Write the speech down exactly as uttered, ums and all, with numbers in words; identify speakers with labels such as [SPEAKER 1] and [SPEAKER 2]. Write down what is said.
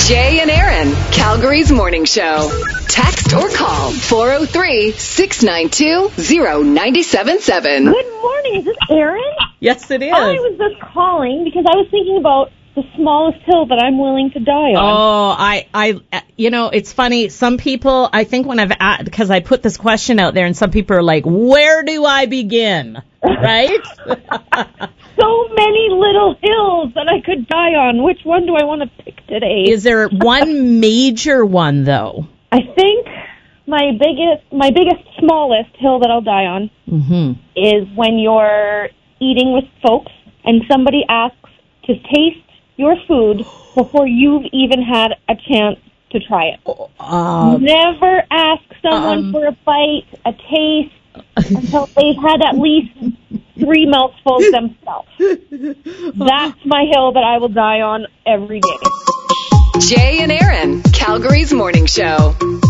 [SPEAKER 1] Jay and Aaron, Calgary's morning show. Text or call four oh three, six nine two, oh nine seven seven.
[SPEAKER 2] Good morning. Is this Aaron?
[SPEAKER 3] Yes, it is.
[SPEAKER 2] I was just calling because I was thinking about the smallest hill that I'm willing to die on.
[SPEAKER 3] Oh, I, I, you know, it's funny. Some people, I think when I've, because I put this question out there and some people are like, where do I begin? Right?
[SPEAKER 2] So many little hills that I could die on. Which one do I want to pick today?
[SPEAKER 3] Is there one major one, though?
[SPEAKER 2] I think my biggest, my biggest, smallest hill that I'll die on
[SPEAKER 3] mm-hmm.
[SPEAKER 2] is when you're eating with folks and somebody asks to taste your food before you've even had a chance to try it.
[SPEAKER 3] Uh,
[SPEAKER 2] Never ask someone
[SPEAKER 3] um,
[SPEAKER 2] for a bite, a taste, until they've had at least three mouthfuls themselves. That's my hill that I will die on every day.
[SPEAKER 1] Jay and Aaron, Calgary's morning show.